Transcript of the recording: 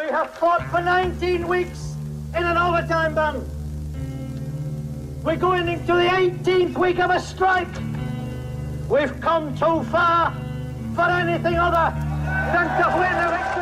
We have fought for 19 weeks in an overtime ban. We're going into the 18th week of a strike. We've come too far for anything other than to win a victory.